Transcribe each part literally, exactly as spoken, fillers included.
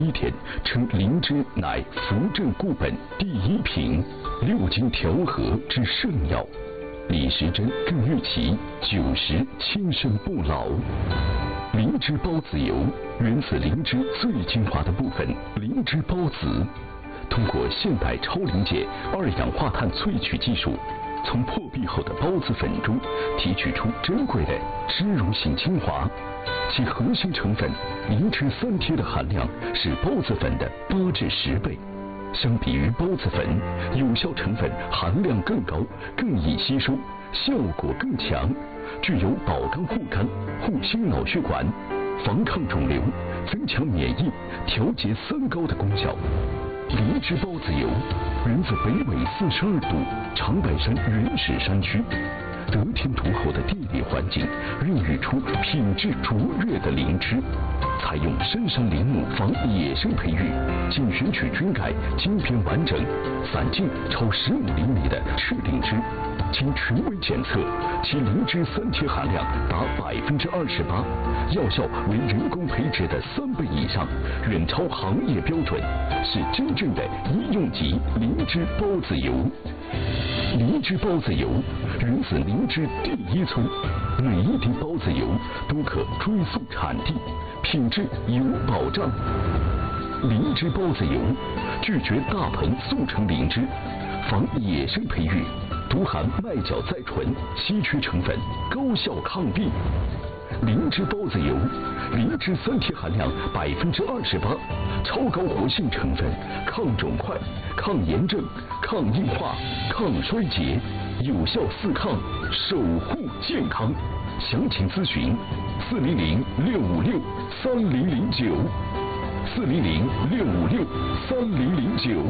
一点称灵芝乃扶正固本第一品，六经调和之圣药。李时珍更誉其九十轻身不老。灵芝孢子油源自灵芝最精华的部分灵芝孢子，通过现代超临界二氧化碳萃取技术，从破壁后的孢子粉中提取出珍贵的脂溶性精华，其核心成分灵芝三萜的含量是孢子粉的八至十倍。相比于孢子粉，有效成分含量更高，更易吸收，效果更强，具有保肝护肝、护心脑血管、防抗肿瘤、增强免疫、调节三高的功效。灵芝孢子油源自北纬四十二度长白山原始山区，得天独厚的地理环境孕育出品质卓越的灵芝。采用深山林木防野生培育，仅选取菌盖茎片完整、散茎超十五厘米的赤灵芝，经权威检测，其灵芝三萜含量达百分之二十八，药效为人工培植的三倍以上，远超行业标准，是真正的医用级灵芝孢子油。灵芝孢子油源自灵芝第一村，每一滴孢子油都可追溯产地，品质有保障。灵芝孢子油拒绝大棚速成灵芝，防野生培育，独含麦角甾醇稀缺成分，高效抗病。灵芝孢子油，灵芝三萜含量百分之二十八，超高活性成分，抗肿块、抗炎症、抗硬化、抗衰竭，有效四抗，守护健康。详情咨询四零零六五六三零零九，四零零六五六三零零九。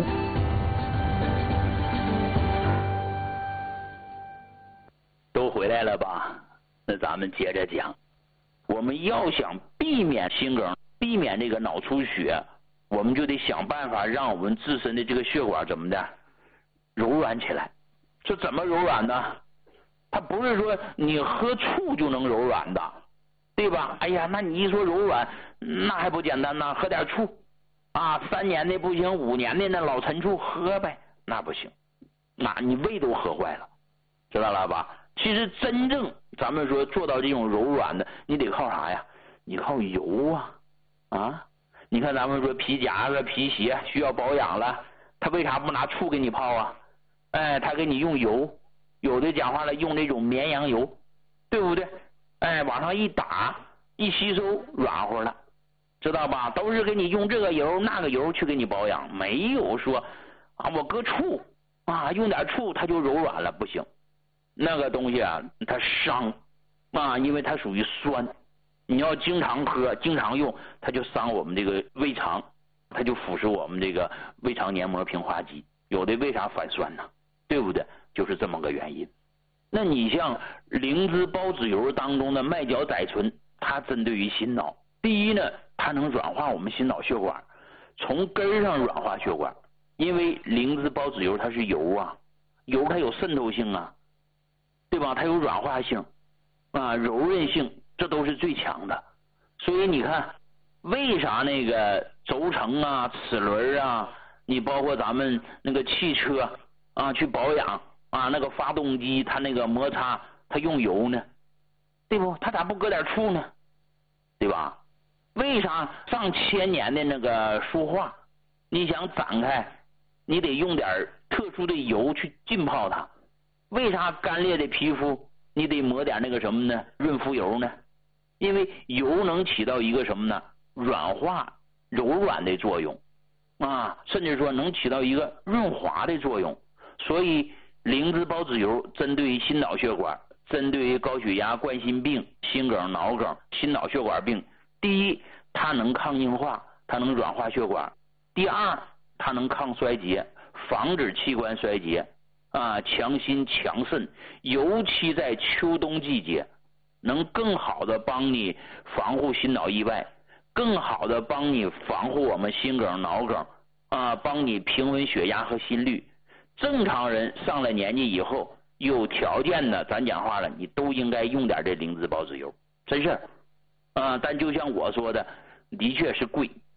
都回来了吧？那咱们接着讲。我们要想避免心梗，避免这个脑出血，我们就得想办法让我们自身的这个血管怎么的柔软起来。这怎么柔软呢？它不是说你喝醋就能柔软的，对吧？哎呀，那你一说柔软，那还不简单呢？喝点醋啊，三年的不行，五年的那老陈醋喝呗，那不行，那你胃都喝坏了，知道了吧？其实真正咱们说做到这种柔软的，你得靠啥呀？你靠油啊啊！你看咱们说皮夹子、皮鞋需要保养了，他为啥不拿醋给你泡啊？哎，他给你用油，有的讲话了用这种绵羊油，对不对？哎，往上一打，一吸收软和了，知道吧？都是给你用这个油那个油去给你保养，没有说啊我搁醋啊用点醋它就柔软了，不行。那个东西啊，它伤啊，因为它属于酸，你要经常喝、经常用，它就伤我们这个胃肠，它就腐蚀我们这个胃肠黏膜平滑肌。有的为啥反酸呢？对不对？就是这么个原因。那你像灵芝孢子油当中的麦角甾醇，它针对于心脑。第一呢，它能软化我们心脑血管，从根上软化血管，因为灵芝孢子油它是油啊，油它有渗透性啊。对吧？它有软化性啊，柔韧性，这都是最强的。所以你看，为啥那个轴承啊、齿轮啊，你包括咱们那个汽车啊去保养啊，那个发动机它那个摩擦，它用油呢？对不？它咋不搁点醋呢？对吧？为啥上千年的那个书画，你想展开，你得用点特殊的油去浸泡它？为啥干裂的皮肤你得抹点那个什么呢？润肤油呢？因为油能起到一个什么呢？软化、柔软的作用啊，甚至说能起到一个润滑的作用。所以灵芝孢子油针对于心脑血管，针对于高血压、冠心病、心梗、脑梗、心脑血管病，第一，它能抗硬化，它能软化血管；第二，它能抗衰竭，防止器官衰竭。啊，强心强肾，尤其在秋冬季节，能更好的帮你防护心脑意外，更好的帮你防护我们心梗、脑梗，啊，帮你平稳血压和心率。正常人上了年纪以后，有条件的，咱讲话了，你都应该用点这灵芝孢子油，真是啊。但就像我说的，的确是贵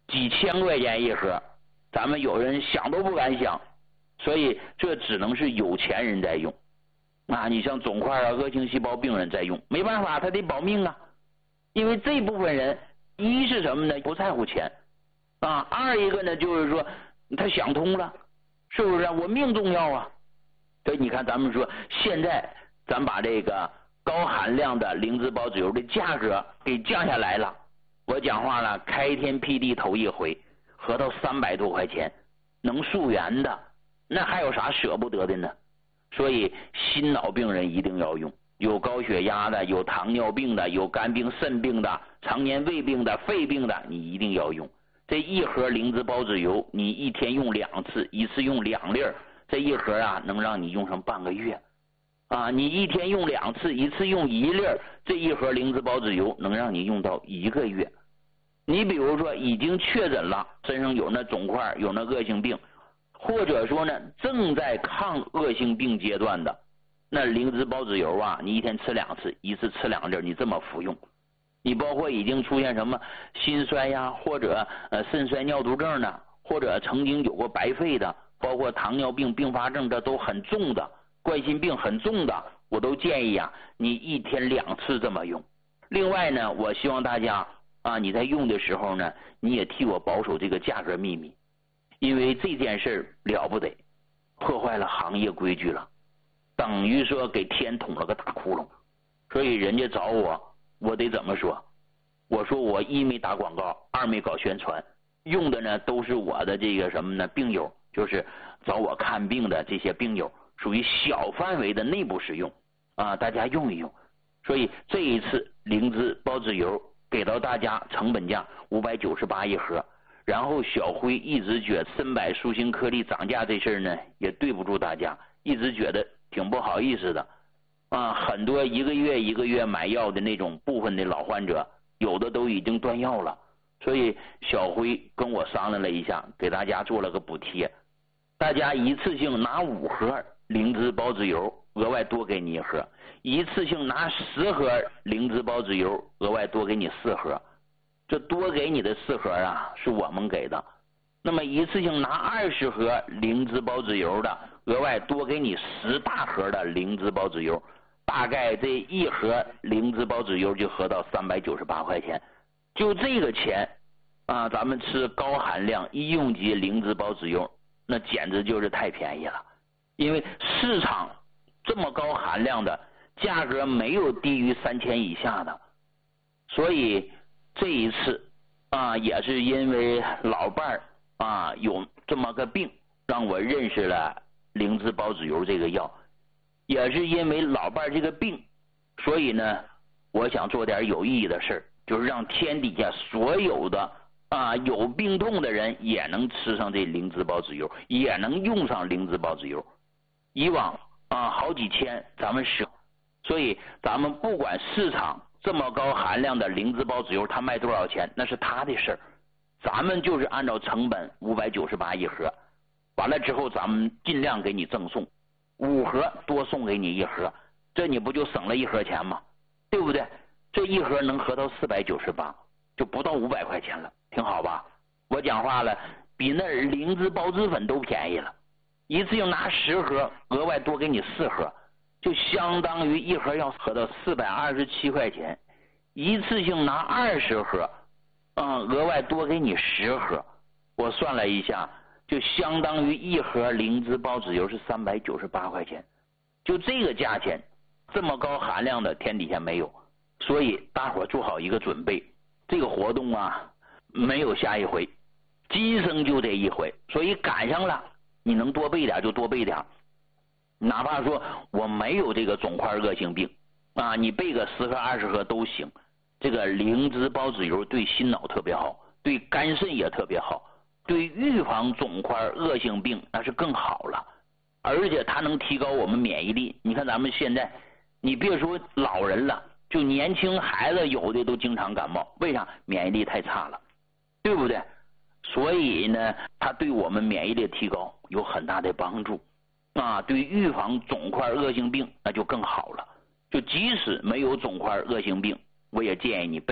几千块钱一盒，咱们有人想都不敢想，所以这只能是有钱人在用啊。你像肿块啊、恶性细胞病人在用，没办法，他得保命啊。因为这部分人，一是什么呢？不在乎钱啊；二一个呢，就是说他想通了，是不是？我命重要啊。所以你看，咱们说现在咱把这个高含量的灵芝孢子油的价格给降下来了。我讲话了，开天辟地头一回，合到三百多块钱，能溯源的，那还有啥舍不得的呢？所以心脑病人一定要用，有高血压的，有糖尿病的，有肝病、肾病的，常年胃病的、肺病的，你一定要用。这一盒灵芝孢子油，你一天用两次，一次用两粒儿，这一盒啊能让你用上半个月。啊，你一天用两次，一次用一粒儿，这一盒灵芝孢子油能让你用到一个月。你比如说已经确诊了，身上有那肿块，有那恶性病，或者说呢正在抗恶性病阶段的，那灵芝孢子油啊，你一天吃两次，一次吃两粒，你这么服用。你包括已经出现什么心衰呀，或者呃肾衰尿毒症的，或者曾经有过白肺的，包括糖尿病并发症，这都很重的。冠心病很重的，我都建议啊，你一天两次这么用。另外呢，我希望大家啊，你在用的时候呢，你也替我保守这个价格秘密，因为这件事了不得，破坏了行业规矩了，等于说给天捅了个大窟窿。所以人家找我，我得怎么说？我说我一没打广告，二没搞宣传，用的呢都是我的这个什么呢病友，就是找我看病的这些病友。属于小范围的内部使用啊，大家用一用。所以这一次灵芝孢子油给到大家成本价五百九十八一盒，然后小辉一直觉得参柏舒心颗粒涨价这事儿呢也对不住大家，一直觉得挺不好意思的啊。很多一个月一个月买药的那种部分的老患者，有的都已经断药了，所以小辉跟我商量了一下，给大家做了个补贴，大家一次性拿五盒灵芝孢子油，额外多给你一盒；一次性拿十盒灵芝孢子油，额外多给你四盒。这多给你的四盒啊，是我们给的。那么一次性拿二十盒灵芝孢子油的，额外多给你十大盒的灵芝孢子油。大概这一盒灵芝孢子油就合到三百九十八块钱。就这个钱啊，咱们吃高含量医用级灵芝孢子油，那简直就是太便宜了。因为市场这么高含量的价格没有低于三千以下的，所以这一次啊也是因为老伴儿啊有这么个病，让我认识了灵芝孢子油这个药，也是因为老伴儿这个病，所以呢我想做点有意义的事儿，就是让天底下所有的啊有病痛的人也能吃上这灵芝孢子油，也能用上灵芝孢子油。以往啊好几千咱们使，所以咱们不管市场这么高含量的灵芝孢子油它卖多少钱，那是他的事儿，咱们就是按照成本五百九十八一盒，完了之后咱们尽量给你赠送五盒，多送给你一盒，这你不就省了一盒钱吗？对不对？这一盒能合到四百九十八，就不到五百块钱了，挺好吧？我讲话了，比那灵芝孢子粉都便宜了。一次性拿十盒，额外多给你四盒，就相当于一盒要合到四百二十七块钱。一次性拿二十盒，嗯，额外多给你十盒，我算了一下，就相当于一盒灵芝孢子油是三百九十八块钱。就这个价钱，这么高含量的天底下没有，所以大伙做好一个准备，这个活动啊没有下一回，今生就这一回，所以赶上了。你能多备点就多备点，哪怕说我没有这个肿块恶性病啊，你备个十盒二十盒都行。这个灵芝孢子油对心脑特别好，对肝肾也特别好，对预防肿块恶性病那是更好了，而且它能提高我们免疫力。你看咱们现在，你别说老人了，就年轻孩子有的都经常感冒，为啥？免疫力太差了，对不对？所以呢，它对我们免疫力提高有很大的帮助啊，对预防肿块恶性病那就更好了。就即使没有肿块恶性病，我也建议你备